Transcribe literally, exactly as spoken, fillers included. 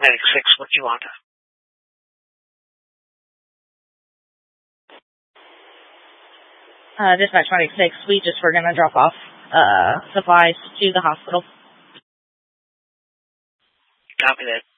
Medic six, what do you want? Uh, Dispatch Medic six, we just were going to drop off uh, supplies to the hospital. Copy that.